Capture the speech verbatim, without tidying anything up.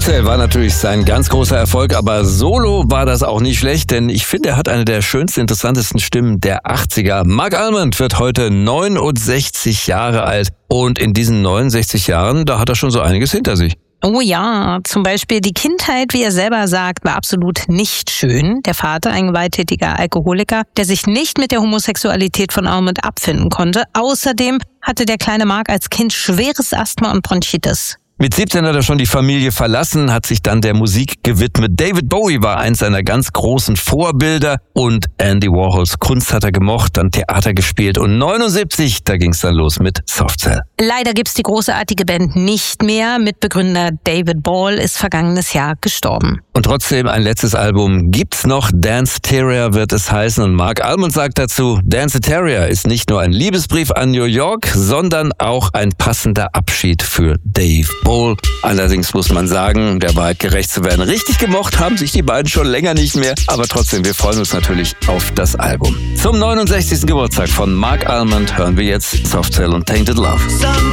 Softcell war natürlich sein ganz großer Erfolg, aber solo war das auch nicht schlecht, denn ich finde, er hat eine der schönsten, interessantesten Stimmen der achtziger. Marc Almond wird heute neunundsechzig Jahre alt und in diesen neunundsechzig Jahren, da hat er schon so einiges hinter sich. Oh ja, zum Beispiel die Kindheit, wie er selber sagt, war absolut nicht schön. Der Vater, ein gewalttätiger Alkoholiker, der sich nicht mit der Homosexualität von Almond abfinden konnte. Außerdem hatte der kleine Marc als Kind schweres Asthma und Bronchitis. Mit siebzehn hat er schon die Familie verlassen, hat sich dann der Musik gewidmet. David Bowie war eins seiner ganz großen Vorbilder und Andy Warhols Kunst hat er gemocht, dann Theater gespielt und neunundsiebzig, da ging's dann los mit Softcell. Leider gibt's die großartige Band nicht mehr. Mitbegründer David Ball ist vergangenes Jahr gestorben. Und trotzdem ein letztes Album gibt's noch, Danceteria wird es heißen und Marc Almond sagt dazu, Danceteria ist nicht nur ein Liebesbrief an New York, sondern auch ein passender Abschied für Dave Ball. Allerdings muss man sagen, der Wahrheit gerecht zu werden, richtig gemocht haben sich die beiden schon länger nicht mehr, aber trotzdem, wir freuen uns natürlich auf das Album. Zum neunundsechzigsten Geburtstag von Marc Almond hören wir jetzt Softcell und Tainted Love.